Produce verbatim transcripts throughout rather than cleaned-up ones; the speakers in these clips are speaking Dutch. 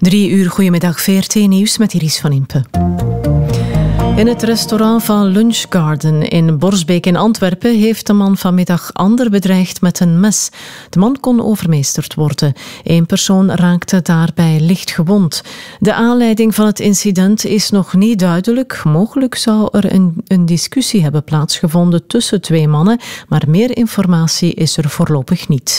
Drie uur, goedemiddag, V R T Nieuws met Iris van Impe. In het restaurant van Lunch Garden in Borsbeek in Antwerpen heeft de man vanmiddag ander bedreigd met een mes. De man kon overmeesterd worden. Eén persoon raakte daarbij licht gewond. De aanleiding van het incident is nog niet duidelijk. Mogelijk zou er een, een discussie hebben plaatsgevonden tussen twee mannen, maar meer informatie is er voorlopig niet.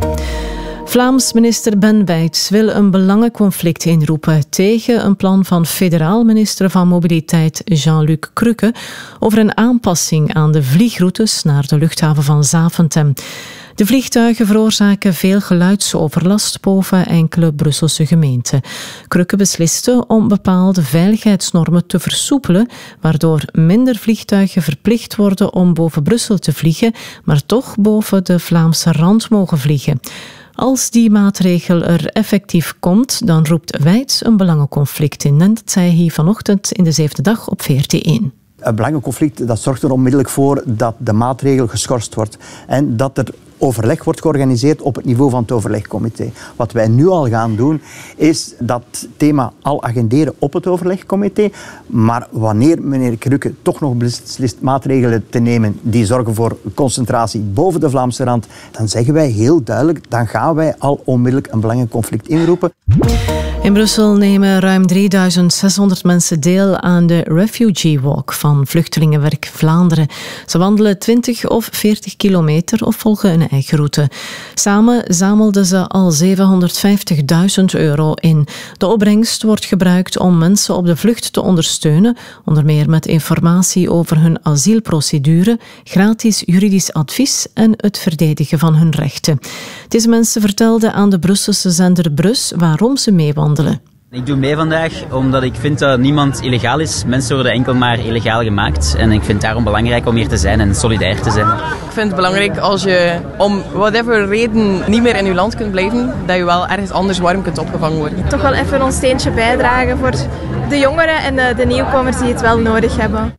Vlaams minister Ben Wijts wil een belangenconflict inroepen tegen een plan van federaal minister van Mobiliteit Jean-Luc Cruque over een aanpassing aan de vliegroutes naar de luchthaven van Zaventem. De vliegtuigen veroorzaken veel geluidsoverlast boven enkele Brusselse gemeenten. Cruque besliste om bepaalde veiligheidsnormen te versoepelen, waardoor minder vliegtuigen verplicht worden om boven Brussel te vliegen, maar toch boven de Vlaamse rand mogen vliegen. Als die maatregel er effectief komt, dan roept Wijts een belangenconflict in. En dat zei hij vanochtend in de zevende dag op V R T één. Een belangenconflict dat zorgt er onmiddellijk voor dat de maatregel geschorst wordt en dat er overleg wordt georganiseerd op het niveau van het overlegcomité. Wat wij nu al gaan doen, is dat thema al agenderen op het overlegcomité. Maar wanneer meneer Cruque toch nog beslist maatregelen te nemen die zorgen voor concentratie boven de Vlaamse rand, dan zeggen wij heel duidelijk, dan gaan wij al onmiddellijk een belangenconflict inroepen. In Brussel nemen ruim drieduizend zeshonderd mensen deel aan de Refugee Walk van Vluchtelingenwerk Vlaanderen. Ze wandelen twintig of veertig kilometer of volgen een eigen route. Samen zamelden ze al zevenhonderdvijftigduizend euro in. De opbrengst wordt gebruikt om mensen op de vlucht te ondersteunen, onder meer met informatie over hun asielprocedure, gratis juridisch advies en het verdedigen van hun rechten. Deze mensen vertelden aan de Brusselse zender Brus waarom ze meewandelen. Ik doe mee vandaag omdat ik vind dat niemand illegaal is. Mensen worden enkel maar illegaal gemaakt. En ik vind het daarom belangrijk om hier te zijn en solidair te zijn. Ik vind het belangrijk als je om whatever reden niet meer in je land kunt blijven, dat je wel ergens anders warm kunt opgevangen worden. Toch wel even ons steentje bijdragen voor de jongeren en de, de nieuwkomers die het wel nodig hebben.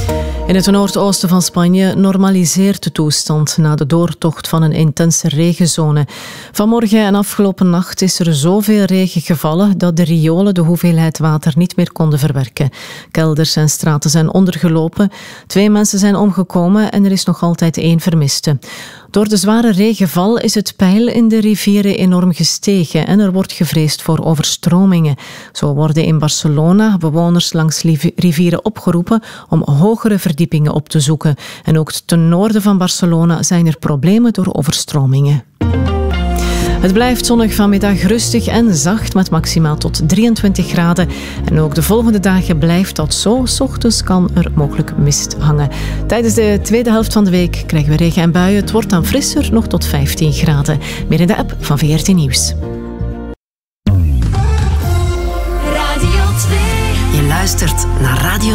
In het noordoosten van Spanje normaliseert de toestand na de doortocht van een intense regenzone. Vanmorgen en afgelopen nacht is er zoveel regen gevallen dat de riolen de hoeveelheid water niet meer konden verwerken. Kelders en straten zijn ondergelopen. Twee mensen zijn omgekomen en er is nog altijd één vermiste. Door de zware regenval is het peil in de rivieren enorm gestegen en er wordt gevreesd voor overstromingen. Zo worden in Barcelona bewoners langs rivieren opgeroepen om hogere verdiepingen op te zoeken. En ook ten noorden van Barcelona zijn er problemen door overstromingen. Het blijft zonnig vanmiddag, rustig en zacht met maximaal tot drieëntwintig graden. En ook de volgende dagen blijft dat zo. 's Ochtends kan er mogelijk mist hangen. Tijdens de tweede helft van de week krijgen we regen en buien. Het wordt dan frisser, nog tot vijftien graden. Meer in de app van V R T Nieuws. Radio twee. Je luistert naar Radio